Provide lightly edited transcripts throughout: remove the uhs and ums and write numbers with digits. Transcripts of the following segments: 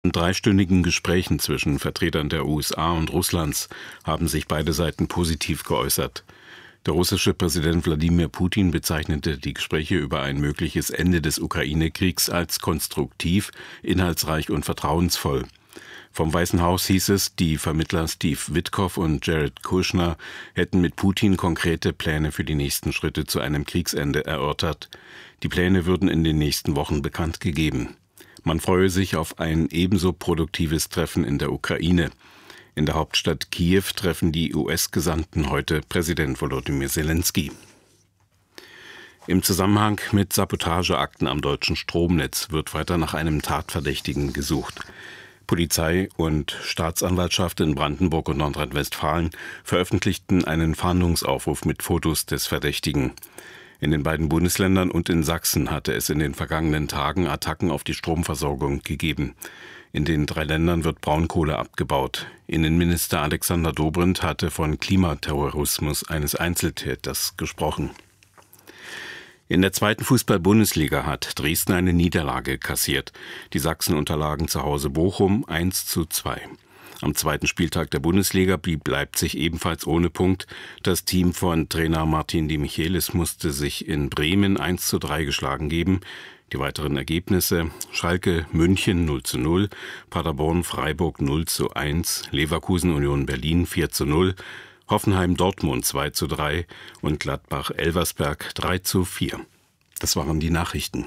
In dreistündigen Gesprächen zwischen Vertretern der USA und Russlands haben sich beide Seiten positiv geäußert. Der russische Präsident Wladimir Putin bezeichnete die Gespräche über ein mögliches Ende des Ukraine-Kriegs als konstruktiv, inhaltsreich und vertrauensvoll. Vom Weißen Haus hieß es, die Vermittler Steve Witkoff und Jared Kushner hätten mit Putin konkrete Pläne für die nächsten Schritte zu einem Kriegsende erörtert. Die Pläne würden in den nächsten Wochen bekannt gegeben. Man freue sich auf ein ebenso produktives Treffen in der Ukraine. In der Hauptstadt Kiew treffen die US-Gesandten heute Präsident Volodymyr Zelensky. Im Zusammenhang mit Sabotageakten am deutschen Stromnetz wird weiter nach einem Tatverdächtigen gesucht. Polizei und Staatsanwaltschaft in Brandenburg und Nordrhein-Westfalen veröffentlichten einen Fahndungsaufruf mit Fotos des Verdächtigen. In den beiden Bundesländern und in Sachsen hatte es in den vergangenen Tagen Attacken auf die Stromversorgung gegeben. In den 3 Ländern wird Braunkohle abgebaut. Innenminister Alexander Dobrindt hatte von Klimaterrorismus eines Einzeltäters gesprochen. In der 2. Fußball-Bundesliga hat Dresden eine Niederlage kassiert. Die Sachsen unterlagen zu Hause Bochum 1:2. Am 2. Spieltag der Bundesliga blieb Leipzig ebenfalls ohne Punkt. Das Team von Trainer Martin de Michelis musste sich in Bremen 1:3 geschlagen geben. Die weiteren Ergebnisse: Schalke München 0:0, Paderborn Freiburg 0:1, Leverkusen Union Berlin 4:0, Hoffenheim Dortmund 2:3 und Gladbach Elversberg 3:4. Das waren die Nachrichten.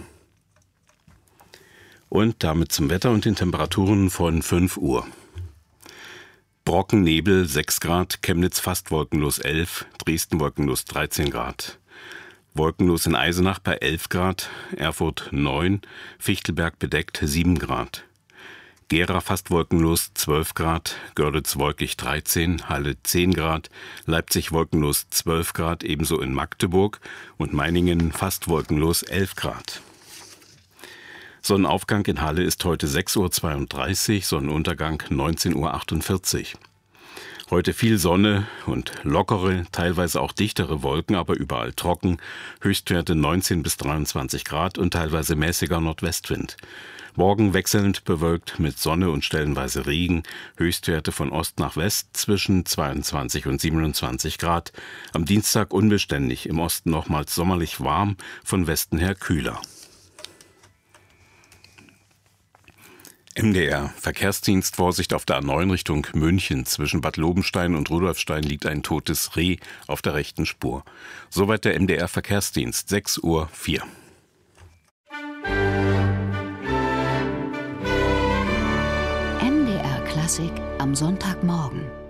Und damit zum Wetter und den Temperaturen von 5 Uhr. Brockennebel 6 Grad, Chemnitz fast wolkenlos 11, Dresden wolkenlos 13 Grad. Wolkenlos in Eisenach bei 11 Grad, Erfurt 9, Fichtelberg bedeckt 7 Grad. Gera fast wolkenlos 12 Grad, Görlitz wolkig 13, Halle 10 Grad, Leipzig wolkenlos 12 Grad, ebenso in Magdeburg und Meiningen fast wolkenlos 11 Grad. Sonnenaufgang in Halle ist heute 6:32 Uhr, Sonnenuntergang 19:48 Uhr. Heute viel Sonne und lockere, teilweise auch dichtere Wolken, aber überall trocken, Höchstwerte 19 bis 23 Grad und teilweise mäßiger Nordwestwind. Morgen wechselnd bewölkt mit Sonne und stellenweise Regen, Höchstwerte von Ost nach West zwischen 22 und 27 Grad. Am Dienstag unbeständig, im Osten nochmals sommerlich warm, von Westen her kühler. MDR Verkehrsdienst: Vorsicht auf der A9 Richtung München. Zwischen Bad Lobenstein und Rudolfstein liegt ein totes Reh auf der rechten Spur. Soweit der MDR Verkehrsdienst, 6:04 Uhr. MDR Klassik am Sonntagmorgen.